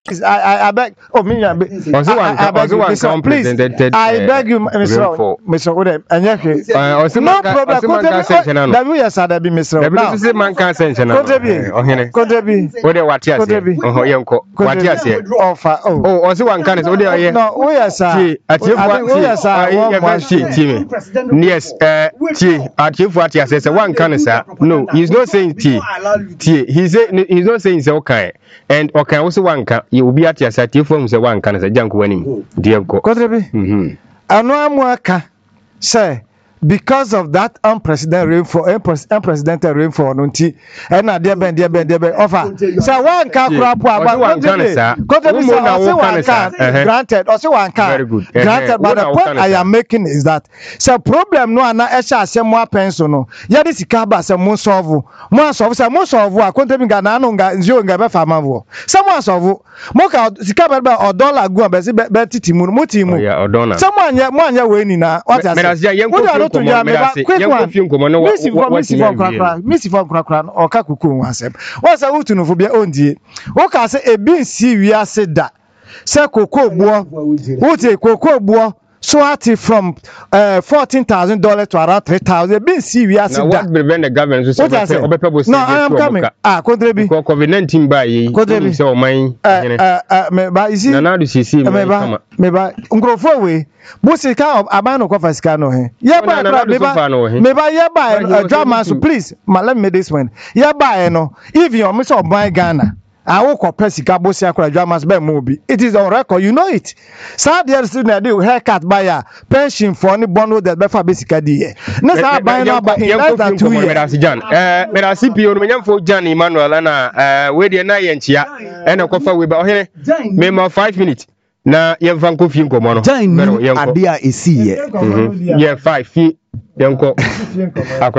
I beg. Oh, me, I beg. I beg you, Mr. Please, I beg you, Mr. Ode. No problem. That we are sad. That be Mr. No, he's not saying T. He's not saying it's okay. And okay, also one can you will be at your side from the one can say junk winning. Dear go. I know I'm working. Say, because of that unprecedented rainfall, nunti, and I dear Ben offer. So one can crap granted, also one can. Very good. Granted, but the point I am making is that so problem no na esha se mo penso no. Ya this kaba se mo solve. Mo solve a kontemi ga na no nga nzio nga be fama wo. Someone solve. Mo ka sikaba be $1 go be titimu mo timu. Yeah, $1. Someone mo anya we ni na what I say. Missy from Crackran or Kakuku wasem. What's a Utunofobia ondie? Oka say a bin see we are said that. Say Coco Bois, what a Coco Bois, so from $14,000 to around $3,000. Bin see we are said that. What prevent the government to say, no, I am coming. COVID-19 by so mine. But you see, maybe Ungrofo way. Musika of Abano Kofascano. Maybe drama, so please, let me this one. No, if you're Miss of my Ghana. I will compare Sikabosia dramas by movie. It is on record, you know it. Sad years student do haircut by a pension for any bundle that Befa basically. Next, I buy now by in less than 2 years. John, Merasipio, for John Emmanuel, and where the Nayantia and a coffee with here. Memo 5 minutes. Na yem fan ko fien ko mo no adia esi ye 5 feet yem ko